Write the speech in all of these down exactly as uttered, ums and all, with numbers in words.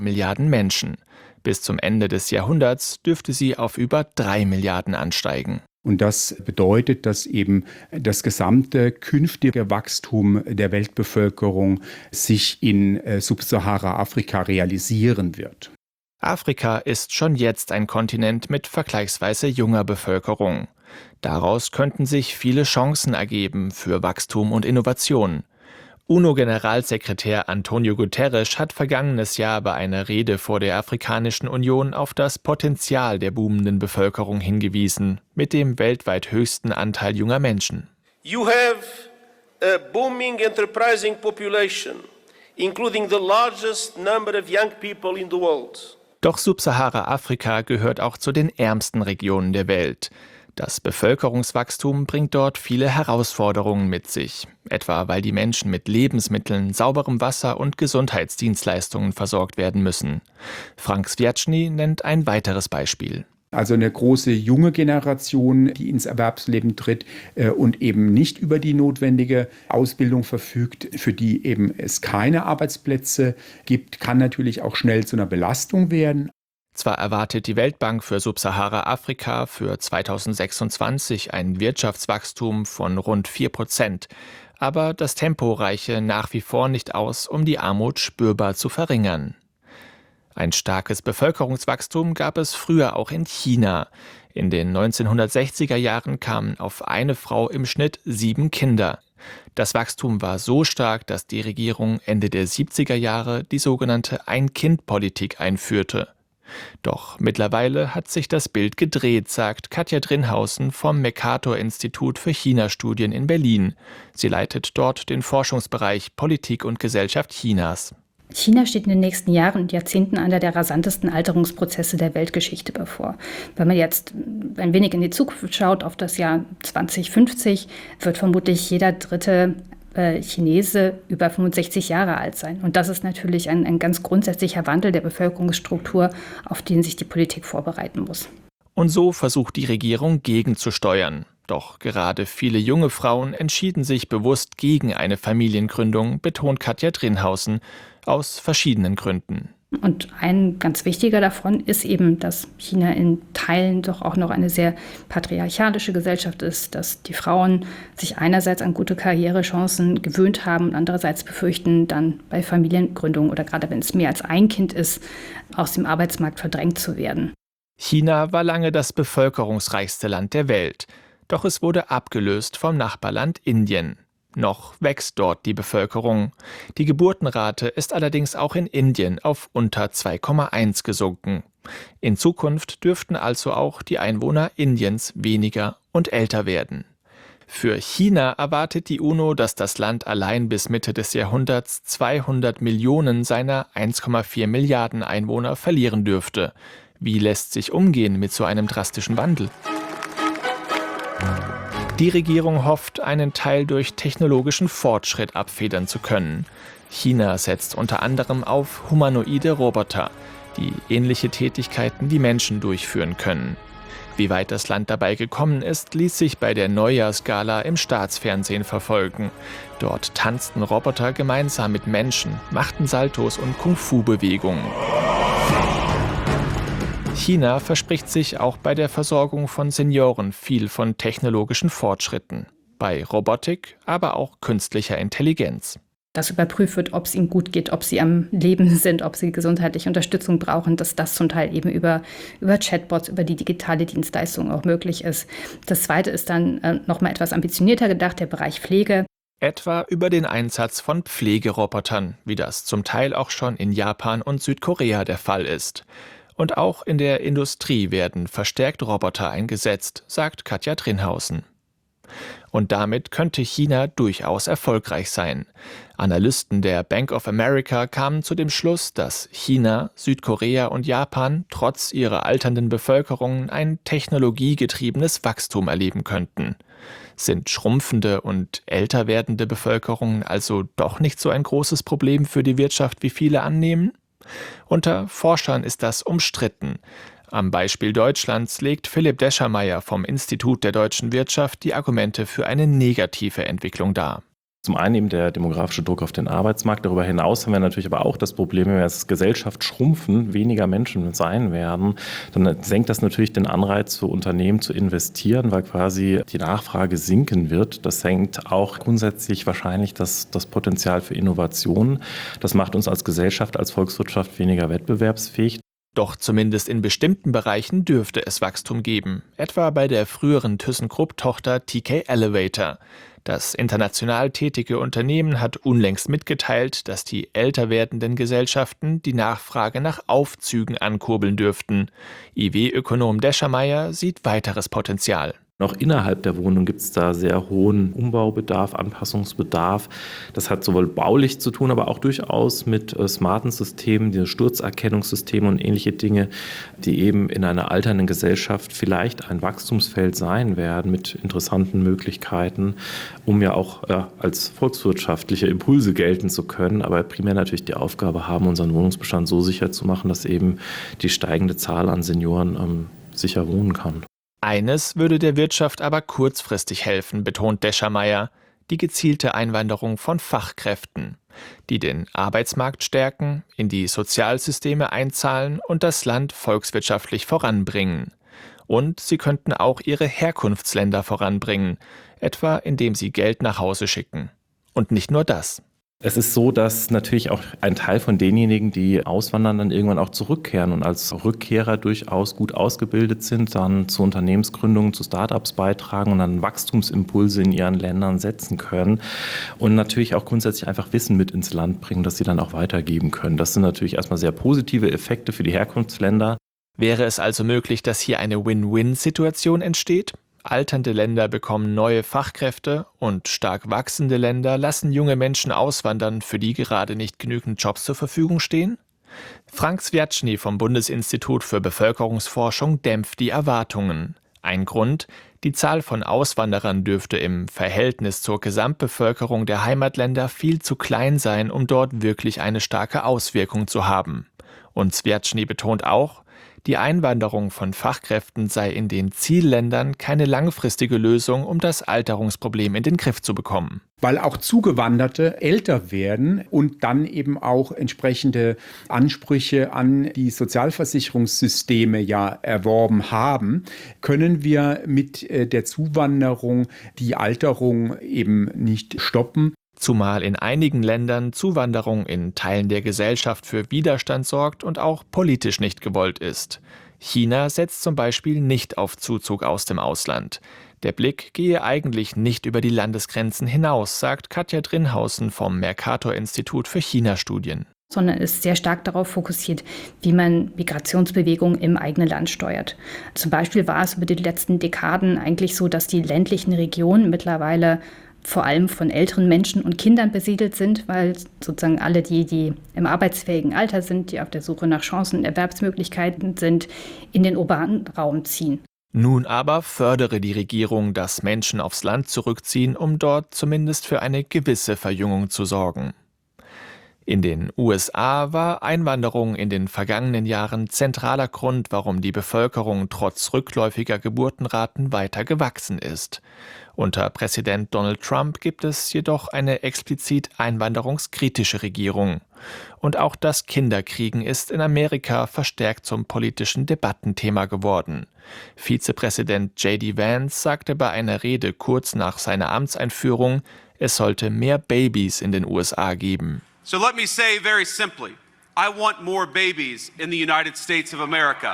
Milliarden Menschen. Bis zum Ende des Jahrhunderts dürfte sie auf über drei Milliarden ansteigen. Und das bedeutet, dass eben das gesamte künftige Wachstum der Weltbevölkerung sich in Subsahara-Afrika realisieren wird. Afrika ist schon jetzt ein Kontinent mit vergleichsweise junger Bevölkerung. Daraus könnten sich viele Chancen ergeben für Wachstum und Innovation. UNO-Generalsekretär Antonio Guterres hat vergangenes Jahr bei einer Rede vor der Afrikanischen Union auf das Potenzial der boomenden Bevölkerung hingewiesen, mit dem weltweit höchsten Anteil junger Menschen. You have a booming enterprising population, including the largest number of young people in the world. Doch Subsahara-Afrika gehört auch zu den ärmsten Regionen der Welt. Das Bevölkerungswachstum bringt dort viele Herausforderungen mit sich, etwa weil die Menschen mit Lebensmitteln, sauberem Wasser und Gesundheitsdienstleistungen versorgt werden müssen. Frank Sviatschny nennt ein weiteres Beispiel. Also eine große junge Generation, die ins Erwerbsleben tritt äh, und eben nicht über die notwendige Ausbildung verfügt, für die eben es keine Arbeitsplätze gibt, kann natürlich auch schnell zu einer Belastung werden. Zwar erwartet die Weltbank für Subsahara-Afrika für zweitausendsechsundzwanzig ein Wirtschaftswachstum von rund vier Prozent, aber das Tempo reiche nach wie vor nicht aus, um die Armut spürbar zu verringern. Ein starkes Bevölkerungswachstum gab es früher auch in China. In den neunzehnhundertsechziger Jahren kamen auf eine Frau im Schnitt sieben Kinder. Das Wachstum war so stark, dass die Regierung Ende der siebziger Jahre die sogenannte Ein-Kind-Politik einführte. Doch mittlerweile hat sich das Bild gedreht, sagt Katja Drinhausen vom Mercator-Institut für China-Studien in Berlin. Sie leitet dort den Forschungsbereich Politik und Gesellschaft Chinas. China steht in den nächsten Jahren und Jahrzehnten einer der rasantesten Alterungsprozesse der Weltgeschichte bevor. Wenn man jetzt ein wenig in die Zukunft schaut, auf das Jahr zweitausendfünfzig, wird vermutlich jeder dritte Chinese über fünfundsechzig Jahre alt sein. Und das ist natürlich ein, ein ganz grundsätzlicher Wandel der Bevölkerungsstruktur, auf den sich die Politik vorbereiten muss. Und so versucht die Regierung gegenzusteuern. Doch gerade viele junge Frauen entschieden sich bewusst gegen eine Familiengründung, betont Katja Drinhausen, aus verschiedenen Gründen. Und ein ganz wichtiger davon ist eben, dass China in Teilen doch auch noch eine sehr patriarchalische Gesellschaft ist, dass die Frauen sich einerseits an gute Karrierechancen gewöhnt haben und andererseits befürchten, dann bei Familiengründung oder gerade wenn es mehr als ein Kind ist, aus dem Arbeitsmarkt verdrängt zu werden. China war lange das bevölkerungsreichste Land der Welt, doch es wurde abgelöst vom Nachbarland Indien. Noch wächst dort die Bevölkerung. Die Geburtenrate ist allerdings auch in Indien auf unter zwei Komma eins gesunken. In Zukunft dürften also auch die Einwohner Indiens weniger und älter werden. Für China erwartet die UNO, dass das Land allein bis Mitte des Jahrhunderts zweihundert Millionen seiner eins Komma vier Milliarden Einwohner verlieren dürfte. Wie lässt sich umgehen mit so einem drastischen Wandel? Die Regierung hofft, einen Teil durch technologischen Fortschritt abfedern zu können. China setzt unter anderem auf humanoide Roboter, die ähnliche Tätigkeiten wie Menschen durchführen können. Wie weit das Land dabei gekommen ist, ließ sich bei der Neujahrsgala im Staatsfernsehen verfolgen. Dort tanzten Roboter gemeinsam mit Menschen, machten Saltos und Kung-Fu-Bewegungen. China verspricht sich auch bei der Versorgung von Senioren viel von technologischen Fortschritten. Bei Robotik, aber auch künstlicher Intelligenz. Dass überprüft wird, ob es ihnen gut geht, ob sie am Leben sind, ob sie gesundheitliche Unterstützung brauchen, dass das zum Teil eben über, über Chatbots, über die digitale Dienstleistung auch möglich ist. Das Zweite ist dann äh, noch mal etwas ambitionierter gedacht, der Bereich Pflege. Etwa über den Einsatz von Pflegerobotern, wie das zum Teil auch schon in Japan und Südkorea der Fall ist. Und auch in der Industrie werden verstärkt Roboter eingesetzt, sagt Katja Drinhausen. Und damit könnte China durchaus erfolgreich sein. Analysten der Bank of America kamen zu dem Schluss, dass China, Südkorea und Japan trotz ihrer alternden Bevölkerung ein technologiegetriebenes Wachstum erleben könnten. Sind schrumpfende und älter werdende Bevölkerungen also doch nicht so ein großes Problem für die Wirtschaft, wie viele annehmen? Unter Forschern ist das umstritten. Am Beispiel Deutschlands legt Philipp Deschameier vom Institut der deutschen Wirtschaft die Argumente für eine negative Entwicklung dar. Zum einen eben der demografische Druck auf den Arbeitsmarkt. Darüber hinaus haben wir natürlich aber auch das Problem, wenn wir als Gesellschaft schrumpfen, weniger Menschen sein werden, dann senkt das natürlich den Anreiz für Unternehmen zu investieren, weil quasi die Nachfrage sinken wird. Das senkt auch grundsätzlich wahrscheinlich das, das Potenzial für Innovationen. Das macht uns als Gesellschaft, als Volkswirtschaft weniger wettbewerbsfähig. Doch zumindest in bestimmten Bereichen dürfte es Wachstum geben, etwa bei der früheren ThyssenKrupp-Tochter T K Elevator. Das international tätige Unternehmen hat unlängst mitgeteilt, dass die älter werdenden Gesellschaften die Nachfrage nach Aufzügen ankurbeln dürften. I W-Ökonom Deschameier sieht weiteres Potenzial. Auch innerhalb der Wohnung gibt es da sehr hohen Umbaubedarf, Anpassungsbedarf. Das hat sowohl baulich zu tun, aber auch durchaus mit äh, smarten Systemen, die Sturzerkennungssysteme und ähnliche Dinge, die eben in einer alternden Gesellschaft vielleicht ein Wachstumsfeld sein werden mit interessanten Möglichkeiten, um ja auch äh, als volkswirtschaftliche Impulse gelten zu können, aber primär natürlich die Aufgabe haben, unseren Wohnungsbestand so sicher zu machen, dass eben die steigende Zahl an Senioren ähm, sicher wohnen kann. Eines würde der Wirtschaft aber kurzfristig helfen, betont Deschameier, die gezielte Einwanderung von Fachkräften, die den Arbeitsmarkt stärken, in die Sozialsysteme einzahlen und das Land volkswirtschaftlich voranbringen. Und sie könnten auch ihre Herkunftsländer voranbringen, etwa indem sie Geld nach Hause schicken. Und nicht nur das. Es ist so, dass natürlich auch ein Teil von denjenigen, die auswandern, dann irgendwann auch zurückkehren und als Rückkehrer durchaus gut ausgebildet sind, dann zu Unternehmensgründungen, zu Startups beitragen und dann Wachstumsimpulse in ihren Ländern setzen können und natürlich auch grundsätzlich einfach Wissen mit ins Land bringen, das sie dann auch weitergeben können. Das sind natürlich erstmal sehr positive Effekte für die Herkunftsländer. Wäre es also möglich, dass hier eine Win-Win-Situation entsteht? Alternde Länder bekommen neue Fachkräfte und stark wachsende Länder lassen junge Menschen auswandern, für die gerade nicht genügend Jobs zur Verfügung stehen? Frank Sviatschny vom Bundesinstitut für Bevölkerungsforschung dämpft die Erwartungen. Ein Grund: Die Zahl von Auswanderern dürfte im Verhältnis zur Gesamtbevölkerung der Heimatländer viel zu klein sein, um dort wirklich eine starke Auswirkung zu haben. Und Sviatschny betont auch, die Einwanderung von Fachkräften sei in den Zielländern keine langfristige Lösung, um das Alterungsproblem in den Griff zu bekommen. Weil auch Zugewanderte älter werden und dann eben auch entsprechende Ansprüche an die Sozialversicherungssysteme ja erworben haben, können wir mit der Zuwanderung die Alterung eben nicht stoppen. Zumal in einigen Ländern Zuwanderung in Teilen der Gesellschaft für Widerstand sorgt und auch politisch nicht gewollt ist. China setzt zum Beispiel nicht auf Zuzug aus dem Ausland. Der Blick gehe eigentlich nicht über die Landesgrenzen hinaus, sagt Katja Drinhausen vom Mercator-Institut für China-Studien. Sondern ist sehr stark darauf fokussiert, wie man Migrationsbewegungen im eigenen Land steuert. Zum Beispiel war es über die letzten Dekaden eigentlich so, dass die ländlichen Regionen mittlerweile vor allem von älteren Menschen und Kindern besiedelt sind, weil sozusagen alle die, die im arbeitsfähigen Alter sind, die auf der Suche nach Chancen und Erwerbsmöglichkeiten sind, in den urbanen Raum ziehen. Nun aber fördere die Regierung, dass Menschen aufs Land zurückziehen, um dort zumindest für eine gewisse Verjüngung zu sorgen. In den U S A war Einwanderung in den vergangenen Jahren zentraler Grund, warum die Bevölkerung trotz rückläufiger Geburtenraten weiter gewachsen ist. Unter Präsident Donald Trump gibt es jedoch eine explizit einwanderungskritische Regierung. Und auch das Kinderkriegen ist in Amerika verstärkt zum politischen Debattenthema geworden. Vizepräsident J D Vance sagte bei einer Rede kurz nach seiner Amtseinführung, es sollte mehr Babys in den U S A geben. So let me say very simply, I want more babies in the United States of America.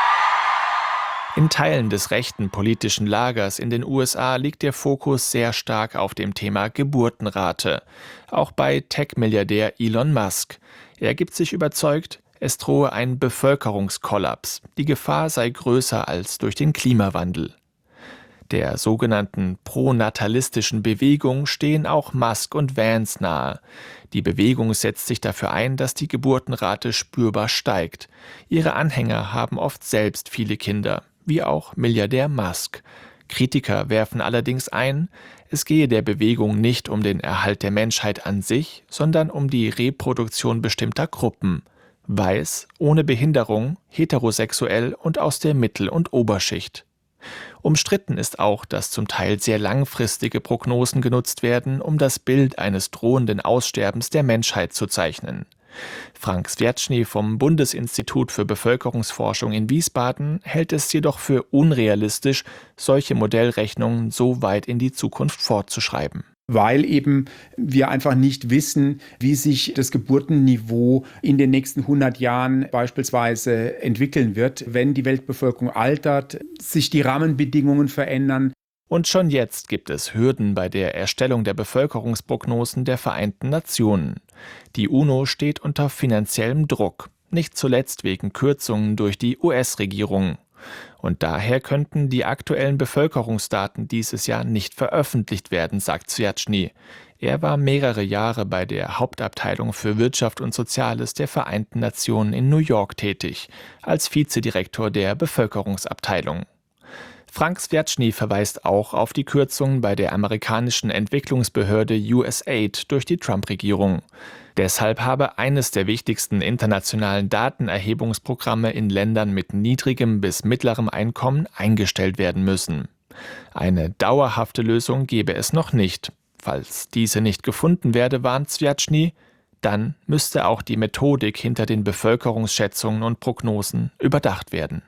In Teilen des rechten politischen Lagers in den U S A liegt der Fokus sehr stark auf dem Thema Geburtenrate. Auch bei Tech-Milliardär Elon Musk. Er gibt sich überzeugt, es drohe ein Bevölkerungskollaps. Die Gefahr sei größer als durch den Klimawandel. Der sogenannten pronatalistischen Bewegung stehen auch Musk und Vance nahe. Die Bewegung setzt sich dafür ein, dass die Geburtenrate spürbar steigt. Ihre Anhänger haben oft selbst viele Kinder, wie auch Milliardär Musk. Kritiker werfen allerdings ein, es gehe der Bewegung nicht um den Erhalt der Menschheit an sich, sondern um die Reproduktion bestimmter Gruppen. Weiß, ohne Behinderung, heterosexuell und aus der Mittel- und Oberschicht. Umstritten ist auch, dass zum Teil sehr langfristige Prognosen genutzt werden, um das Bild eines drohenden Aussterbens der Menschheit zu zeichnen. Frank Swiatschny vom Bundesinstitut für Bevölkerungsforschung in Wiesbaden hält es jedoch für unrealistisch, solche Modellrechnungen so weit in die Zukunft fortzuschreiben. Weil eben wir einfach nicht wissen, wie sich das Geburtenniveau in den nächsten hundert Jahren beispielsweise entwickeln wird, wenn die Weltbevölkerung altert, sich die Rahmenbedingungen verändern. Und schon jetzt gibt es Hürden bei der Erstellung der Bevölkerungsprognosen der Vereinten Nationen. Die UNO steht unter finanziellem Druck, nicht zuletzt wegen Kürzungen durch die U S-Regierung. Und daher könnten die aktuellen Bevölkerungsdaten dieses Jahr nicht veröffentlicht werden, sagt Swiatschny. Er war mehrere Jahre bei der Hauptabteilung für Wirtschaft und Soziales der Vereinten Nationen in New York tätig, als Vizedirektor der Bevölkerungsabteilung. Frank Swiatschny verweist auch auf die Kürzungen bei der amerikanischen Entwicklungsbehörde U S A I D durch die Trump-Regierung. Deshalb habe eines der wichtigsten internationalen Datenerhebungsprogramme in Ländern mit niedrigem bis mittlerem Einkommen eingestellt werden müssen. Eine dauerhafte Lösung gebe es noch nicht. Falls diese nicht gefunden werde, warnt Swiatschny, dann müsste auch die Methodik hinter den Bevölkerungsschätzungen und Prognosen überdacht werden.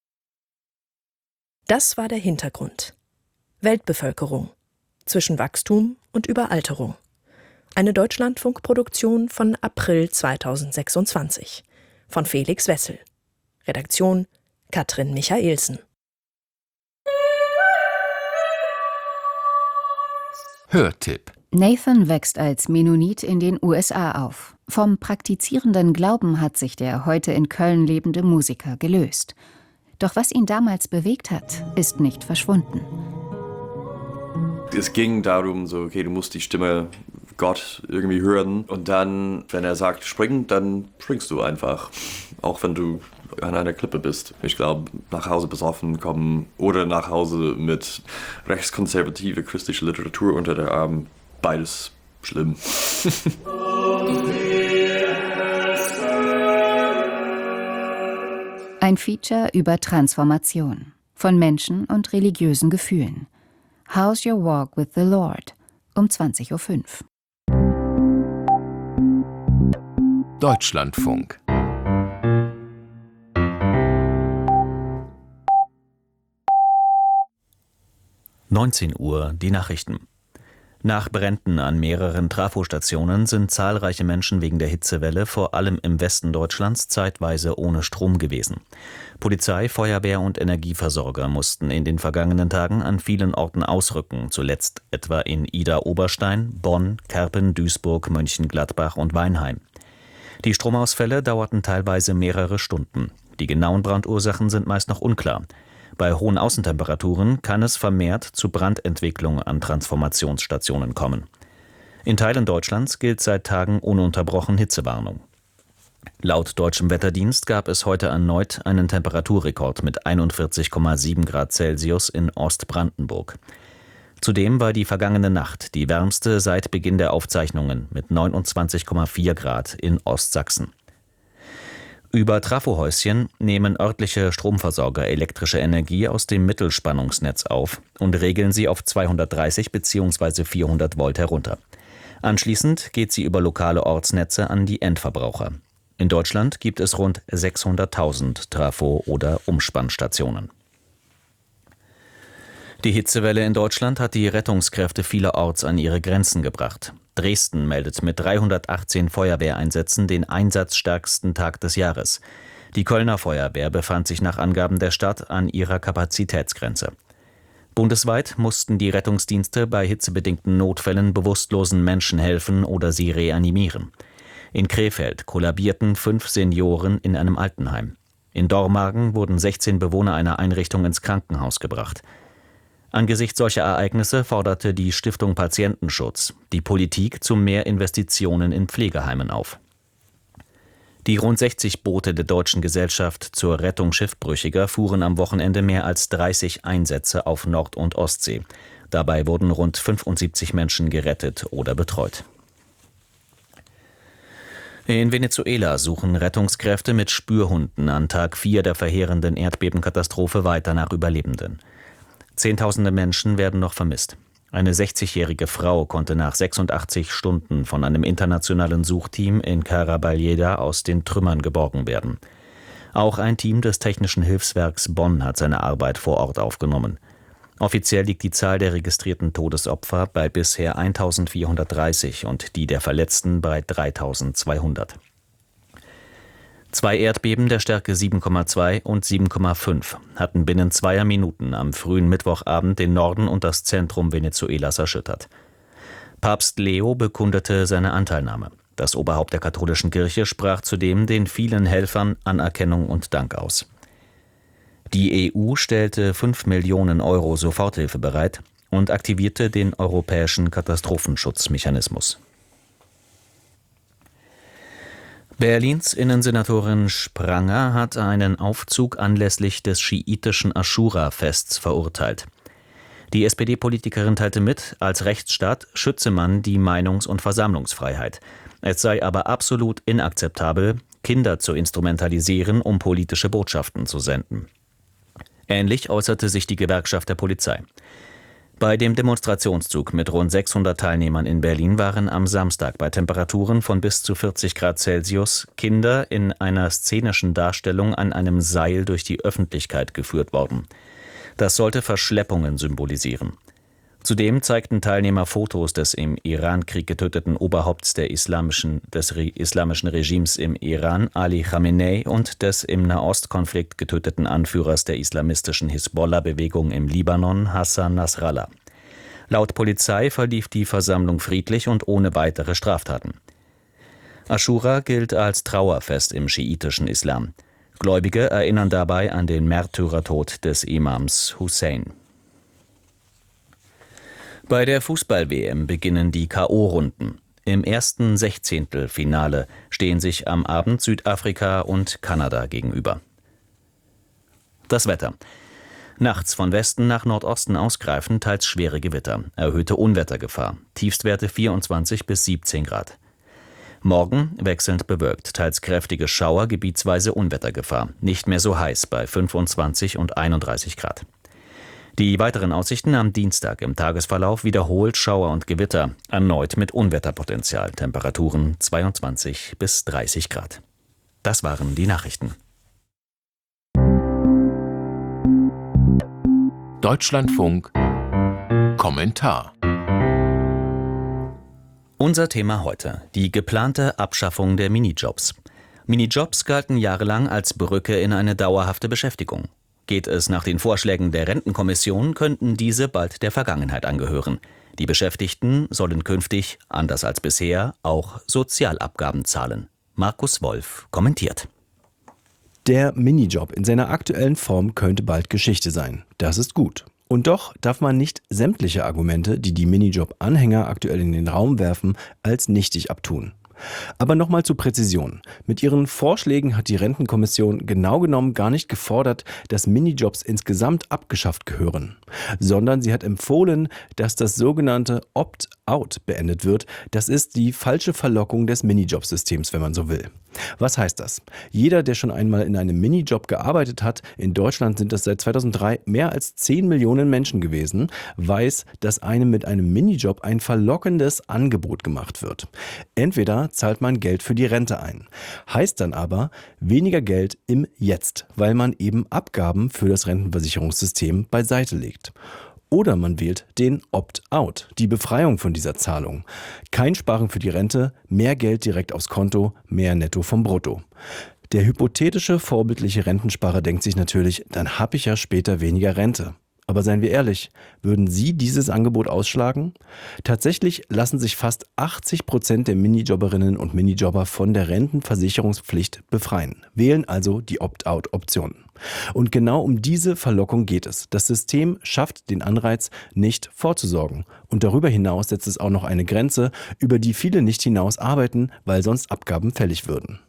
Das war der Hintergrund. Weltbevölkerung. Zwischen Wachstum und Überalterung. Eine Deutschlandfunk-Produktion von April zweitausendsechsundzwanzig. Von Felix Wessel. Redaktion Katrin Michaelsen. Hörtipp. Nathan wächst als Mennonit in den U S A auf. Vom praktizierenden Glauben hat sich der heute in Köln lebende Musiker gelöst. Doch was ihn damals bewegt hat, ist nicht verschwunden. Es ging darum, so, okay, du musst die Stimme Gott irgendwie hören. Und dann, wenn er sagt, spring, dann springst du einfach. Auch wenn du an einer Klippe bist. Ich glaube, nach Hause besoffen kommen oder nach Hause mit rechtskonservative christliche Literatur unter der Arm. Beides schlimm. Ein Feature über Transformation von Menschen und religiösen Gefühlen. How's Your Walk with the Lord? Um zwanzig Uhr fünf. Deutschlandfunk. neunzehn Uhr, die Nachrichten. Nach Bränden an mehreren Trafostationen sind zahlreiche Menschen wegen der Hitzewelle vor allem im Westen Deutschlands zeitweise ohne Strom gewesen. Polizei, Feuerwehr und Energieversorger mussten in den vergangenen Tagen an vielen Orten ausrücken, zuletzt etwa in Idar-Oberstein, Bonn, Kerpen, Duisburg, Mönchengladbach und Weinheim. Die Stromausfälle dauerten teilweise mehrere Stunden. Die genauen Brandursachen sind meist noch unklar. Bei hohen Außentemperaturen kann es vermehrt zu Brandentwicklung an Transformationsstationen kommen. In Teilen Deutschlands gilt seit Tagen ununterbrochen Hitzewarnung. Laut Deutschem Wetterdienst gab es heute erneut einen Temperaturrekord mit einundvierzig Komma sieben Grad Celsius in Ostbrandenburg. Zudem war die vergangene Nacht die wärmste seit Beginn der Aufzeichnungen mit neunundzwanzig Komma vier Grad in Ostsachsen. Über Trafohäuschen nehmen örtliche Stromversorger elektrische Energie aus dem Mittelspannungsnetz auf und regeln sie auf zweihundertdreißig bzw. vierhundert Volt herunter. Anschließend geht sie über lokale Ortsnetze an die Endverbraucher. In Deutschland gibt es rund sechshunderttausend Trafo- oder Umspannstationen. Die Hitzewelle in Deutschland hat die Rettungskräfte vielerorts an ihre Grenzen gebracht. Dresden meldet mit dreihundertachtzehn Feuerwehreinsätzen den einsatzstärksten Tag des Jahres. Die Kölner Feuerwehr befand sich nach Angaben der Stadt an ihrer Kapazitätsgrenze. Bundesweit mussten die Rettungsdienste bei hitzebedingten Notfällen bewusstlosen Menschen helfen oder sie reanimieren. In Krefeld kollabierten fünf Senioren in einem Altenheim. In Dormagen wurden sechzehn Bewohner einer Einrichtung ins Krankenhaus gebracht. Angesichts solcher Ereignisse forderte die Stiftung Patientenschutz die Politik zu mehr Investitionen in Pflegeheimen auf. Die rund sechzig Boote der Deutschen Gesellschaft zur Rettung Schiffbrüchiger fuhren am Wochenende mehr als dreißig Einsätze auf Nord- und Ostsee. Dabei wurden rund fünfundsiebzig Menschen gerettet oder betreut. In Venezuela suchen Rettungskräfte mit Spürhunden an Tag vier der verheerenden Erdbebenkatastrophe weiter nach Überlebenden. Zehntausende Menschen werden noch vermisst. Eine sechzigjährige Frau konnte nach sechsundachtzig Stunden von einem internationalen Suchteam in Karabaljeda aus den Trümmern geborgen werden. Auch ein Team des Technischen Hilfswerks Bonn hat seine Arbeit vor Ort aufgenommen. Offiziell liegt die Zahl der registrierten Todesopfer bei bisher eintausendvierhundertdreißig und die der Verletzten bei dreitausendzweihundert. Zwei Erdbeben der Stärke sieben Komma zwei und sieben Komma fünf hatten binnen zweier Minuten am frühen Mittwochabend den Norden und das Zentrum Venezuelas erschüttert. Papst Leo bekundete seine Anteilnahme. Das Oberhaupt der katholischen Kirche sprach zudem den vielen Helfern Anerkennung und Dank aus. Die E U stellte fünf Millionen Euro Soforthilfe bereit und aktivierte den europäischen Katastrophenschutzmechanismus. Berlins Innensenatorin Spranger hat einen Aufzug anlässlich des schiitischen Aschura-Fests verurteilt. Die S P D-Politikerin teilte mit, als Rechtsstaat schütze man die Meinungs- und Versammlungsfreiheit. Es sei aber absolut inakzeptabel, Kinder zu instrumentalisieren, um politische Botschaften zu senden. Ähnlich äußerte sich die Gewerkschaft der Polizei. Bei dem Demonstrationszug mit rund sechshundert Teilnehmern in Berlin waren am Samstag bei Temperaturen von bis zu vierzig Grad Celsius Kinder in einer szenischen Darstellung an einem Seil durch die Öffentlichkeit geführt worden. Das sollte Verschleppungen symbolisieren. Zudem zeigten Teilnehmer Fotos des im Irankrieg getöteten Oberhaupts der islamischen, des Re- islamischen Regimes im Iran, Ali Khamenei, und des im Nahostkonflikt getöteten Anführers der islamistischen Hisbollah-Bewegung im Libanon, Hassan Nasrallah. Laut Polizei verlief die Versammlung friedlich und ohne weitere Straftaten. Aschura gilt als Trauerfest im schiitischen Islam. Gläubige erinnern dabei an den Märtyrertod des Imams Hussein. Bei der Fußball-W M beginnen die K O-Runden. Im ersten Sechzehntelfinale stehen sich am Abend Südafrika und Kanada gegenüber. Das Wetter. Nachts von Westen nach Nordosten ausgreifend teils schwere Gewitter, erhöhte Unwettergefahr, Tiefstwerte vierundzwanzig bis siebzehn Grad. Morgen wechselnd bewölkt, teils kräftige Schauer, gebietsweise Unwettergefahr, nicht mehr so heiß bei fünfundzwanzig und einunddreißig Grad. Die weiteren Aussichten am Dienstag im Tagesverlauf wiederholt Schauer und Gewitter, erneut mit Unwetterpotenzial, Temperaturen zweiundzwanzig bis dreißig Grad. Das waren die Nachrichten. Deutschlandfunk Kommentar. Unser Thema heute: die geplante Abschaffung der Minijobs. Minijobs galten jahrelang als Brücke in eine dauerhafte Beschäftigung. Geht es nach den Vorschlägen der Rentenkommission, könnten diese bald der Vergangenheit angehören. Die Beschäftigten sollen künftig, anders als bisher, auch Sozialabgaben zahlen. Markus Wolf kommentiert. Der Minijob in seiner aktuellen Form könnte bald Geschichte sein. Das ist gut. Und doch darf man nicht sämtliche Argumente, die die Minijob-Anhänger aktuell in den Raum werfen, als nichtig abtun. Aber nochmal zur Präzision. Mit ihren Vorschlägen hat die Rentenkommission genau genommen gar nicht gefordert, dass Minijobs insgesamt abgeschafft gehören, sondern sie hat empfohlen, dass das sogenannte Opt-out beendet wird. Das ist die falsche Verlockung des Minijob-Systems, wenn man so will. Was heißt das? Jeder, der schon einmal in einem Minijob gearbeitet hat, in Deutschland sind das seit zweitausenddrei mehr als zehn Millionen Menschen gewesen, weiß, dass einem mit einem Minijob ein verlockendes Angebot gemacht wird. Entweder zahlt man Geld für die Rente ein, heißt dann aber weniger Geld im Jetzt, weil man eben Abgaben für das Rentenversicherungssystem beiseite legt. Oder man wählt den Opt-out, die Befreiung von dieser Zahlung. Kein Sparen für die Rente, mehr Geld direkt aufs Konto, mehr Netto vom Brutto. Der hypothetische, vorbildliche Rentensparer denkt sich natürlich, dann habe ich ja später weniger Rente. Aber seien wir ehrlich, würden Sie dieses Angebot ausschlagen? Tatsächlich lassen sich fast achtzig Prozent der Minijobberinnen und Minijobber von der Rentenversicherungspflicht befreien, wählen also die Opt-out-Option. Und genau um diese Verlockung geht es. Das System schafft den Anreiz, nicht vorzusorgen. Und darüber hinaus setzt es auch noch eine Grenze, über die viele nicht hinaus arbeiten, weil sonst Abgaben fällig würden.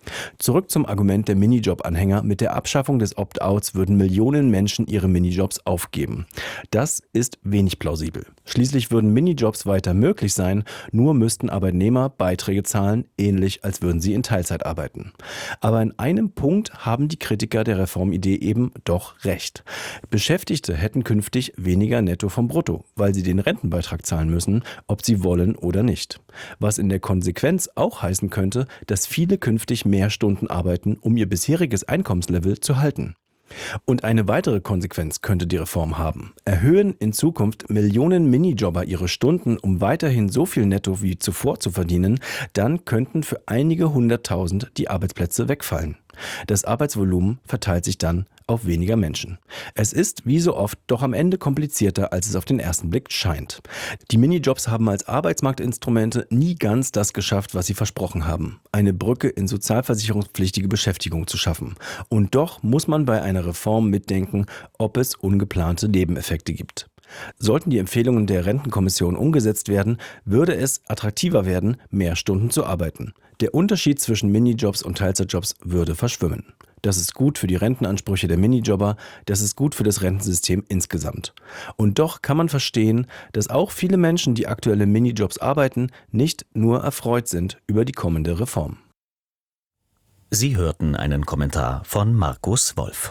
Zurück zum Argument der Minijob-Anhänger. Mit der Abschaffung des Opt-outs würden Millionen Menschen ihre Minijobs aufgeben. Das ist wenig plausibel. Schließlich würden Minijobs weiter möglich sein, nur müssten Arbeitnehmer Beiträge zahlen, ähnlich als würden sie in Teilzeit arbeiten. Aber in einem Punkt haben die Kritiker der Reformidee eben doch recht. Beschäftigte hätten künftig weniger netto vom Brutto, weil sie den Rentenbeitrag zahlen müssen, ob sie wollen oder nicht. Was in der Konsequenz auch heißen könnte, dass viele künftig mehr mehr Stunden arbeiten, um ihr bisheriges Einkommenslevel zu halten. Und eine weitere Konsequenz könnte die Reform haben. Erhöhen in Zukunft Millionen Minijobber ihre Stunden, um weiterhin so viel netto wie zuvor zu verdienen, dann könnten für einige hunderttausend die Arbeitsplätze wegfallen. Das Arbeitsvolumen verteilt sich dann auf weniger Menschen. Es ist, wie so oft, doch am Ende komplizierter, als es auf den ersten Blick scheint. Die Minijobs haben als Arbeitsmarktinstrumente nie ganz das geschafft, was sie versprochen haben: eine Brücke in sozialversicherungspflichtige Beschäftigung zu schaffen. Und doch muss man bei einer Reform mitdenken, ob es ungeplante Nebeneffekte gibt. Sollten die Empfehlungen der Rentenkommission umgesetzt werden, würde es attraktiver werden, mehr Stunden zu arbeiten. Der Unterschied zwischen Minijobs und Teilzeitjobs würde verschwimmen. Das ist gut für die Rentenansprüche der Minijobber, das ist gut für das Rentensystem insgesamt. Und doch kann man verstehen, dass auch viele Menschen, die aktuelle Minijobs arbeiten, nicht nur erfreut sind über die kommende Reform. Sie hörten einen Kommentar von Markus Wolf.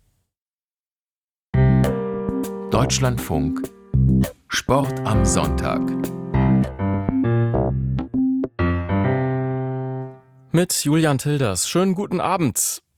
Deutschlandfunk Sport am Sonntag. Mit Julian Tilders. Schönen guten Abend.